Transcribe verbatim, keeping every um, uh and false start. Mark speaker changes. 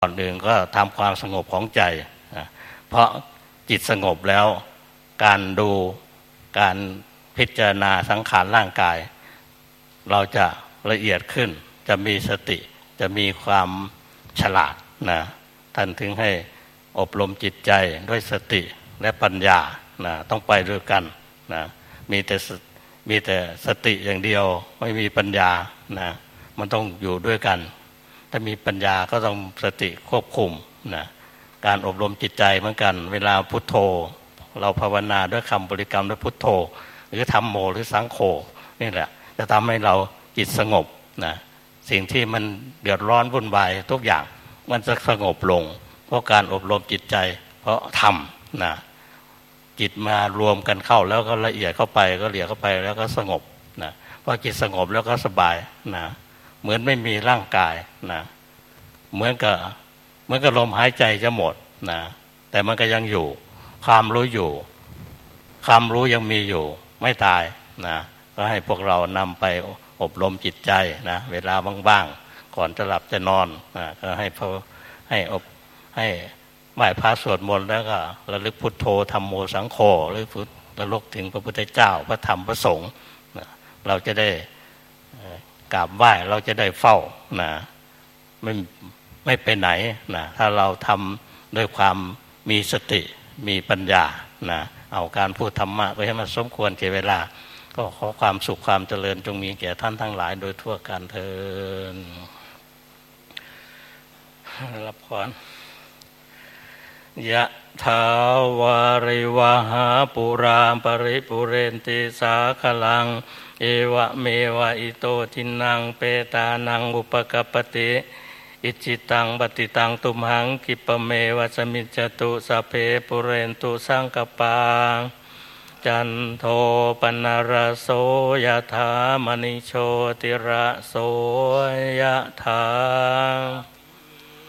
Speaker 1: ก่อนอื่นก็ทำความสงบของใจเพราะจิตสงบแล้วการดูการพิจารณาสังขารร่างกายเราจะละเอียดขึ้นจะมีสติจะมีความฉลาดนะท่านถึงให้อบรมจิตใจด้วยสติและปัญญานะต้องไปด้วยกันนะมีแต่มีแต่สติอย่างเดียวไม่มีปัญญานะมันต้องอยู่ด้วยกันถ้ามีปัญญาก็ต้องสติควบคุมนะการอบรมจิตใจเหมือนกันเวลาพุทโธเราภาวนาด้วยคำบริกรรมด้วยพุทโธหรือธัมโมหรือสังโฆนี่แหละจะทำให้เราจิตสงบนะสิ่งที่มันเดือดร้อนวุ่นวายทุกอย่างมันจะสงบลงเพราะการอบรมจิตใจเพราะธรรมนะจิตมารวมกันเข้าแล้วก็ละเอียดเข้าไปก็ละเอียดเข้าไปแล้วก็สงบนะพอจิตสงบแล้วก็สบายนะเหมือนไม่มีร่างกายนะเหมือนกับเหมือนกับลมหายใจจะหมดนะแต่มันก็ยังอยู่ความรู้อยู่ความรู้ยังมีอยู่ไม่ตายนะก็ให้พวกเรานำไปอบรมจิตใจนะเวลาบ้างๆก่อนจะหลับจะนอนนะก็ให้พอให้อบให้ไหว้พระสวดมนต์แล้วก็ระลึกพุทโธธัมโมสังโฆหรือพุทระลึกถึงพระพุทธเจ้าพระธรรมพระสงฆ์นะเราจะได้กราบไหว้เราจะได้เฝ้านะไม่ไม่ไปไหนนะถ้าเราทำด้วยความมีสติมีปัญญานะเอาการพูดธรรมะไปให้มันสมควรแก่เวลาก็ขอความสุขความเจริญจงมีแก่ท่านทั้งหลายโดยทั่วกันเทอญรับพรยะถาวาริวหาปุราปริปุเรนติสาคลังเอวะเมวะอิโตทินังเปตานังอุปกัปปติอิจิตังปฏิตังตุมหังกิปเมวะสมิจจตุสัพเพปุเรนตุสังกปาจันโทปนรโสยถามณิโชติระโสยถา